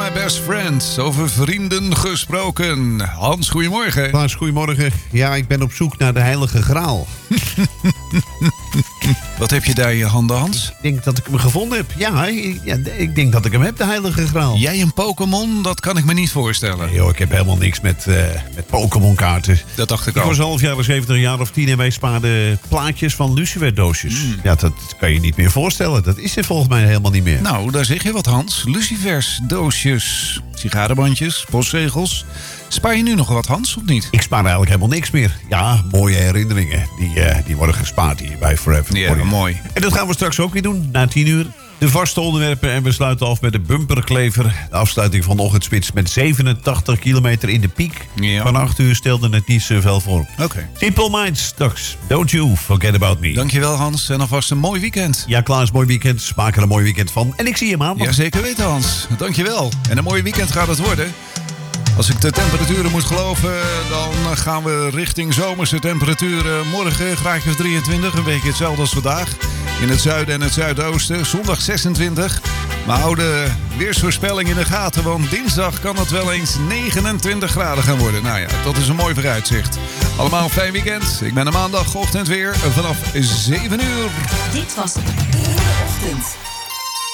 My Best Friend. Over vrienden gesproken. Hans, goedemorgen. Klaas, goedemorgen. Ja, ik ben op zoek naar de Heilige Graal. Wat heb je daar in je handen, Hans? Ik denk dat ik hem gevonden heb. Ja, ik denk dat ik hem heb, de Heilige Graal. Jij een Pokémon? Dat kan ik me niet voorstellen. Nee, joh, ik heb helemaal niks met Pokémon kaarten. Dat dacht ik Ik al. was half jaar, 70 jaar of 10 en wij spaarden plaatjes van luciferdoosjes. Ja, dat kan je niet meer voorstellen. Dat is er volgens mij helemaal niet meer. Nou, daar zeg je wat, Hans. Lucifers, doosjes, sigarenbandjes, postzegels. Spaar je nu nog wat, Hans, of niet? Ik spaar eigenlijk helemaal niks meer. Ja, mooie herinneringen. Die worden gespaard hier bij Forever. Ja, mooi. En dat gaan we straks ook weer doen, na 10 uur. De vaste onderwerpen en we sluiten af met de bumperklever. De afsluiting van Ochtendspits met 87 kilometer in de piek. Ja. Van 8 uur stelde het niet zoveel voor. Oké. Simple Minds, straks. Don't you forget about me. Dankjewel, Hans. En alvast een mooi weekend. Ja, Klaas, mooi weekend. Maak er een mooi weekend van. En ik zie je maandag. Ja, zeker weten, Hans. Dankjewel. En een mooi weekend gaat het worden. Als ik de temperaturen moet geloven, dan gaan we richting zomerse temperaturen. Morgen graadjes 23, een beetje hetzelfde als vandaag. In het zuiden en het zuidoosten. Zondag 26. Maar hou de weersvoorspelling in de gaten, want dinsdag kan het wel eens 29 graden gaan worden. Nou ja, dat is een mooi vooruitzicht. Allemaal een fijn weekend. Ik ben er maandagochtend weer vanaf 7 uur. Dit was de Ochtend.